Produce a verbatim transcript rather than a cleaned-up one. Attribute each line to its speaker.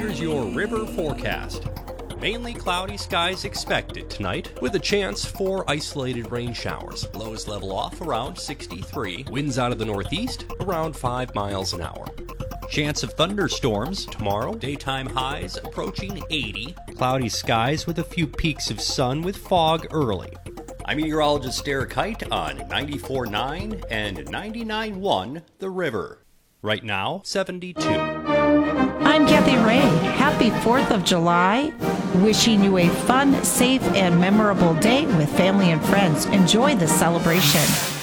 Speaker 1: Here's your river forecast. Mainly cloudy skies expected tonight, with a chance for isolated rain showers. Lows level off around sixty-three. Winds out of the northeast around five miles an hour. Chance of thunderstorms tomorrow. Daytime highs approaching eighty. Cloudy skies with a few peaks of sun with fog early. I'm meteorologist Derek Height on ninety-four point nine and ninety-nine point one The River. Right now, seventy-two.
Speaker 2: I'm Kathy Ray. Happy fourth of July. Wishing you a fun, safe, and memorable day with family and friends. Enjoy the celebration.